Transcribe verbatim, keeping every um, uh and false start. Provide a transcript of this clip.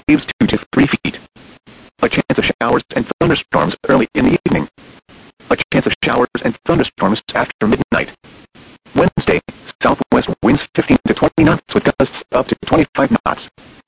waves two to three feet. A chance of showers and thunderstorms early in the evening. A chance of showers and thunderstorms after midnight. Wednesday, southwest winds fifteen to twenty knots with gusts up to twenty-five knots.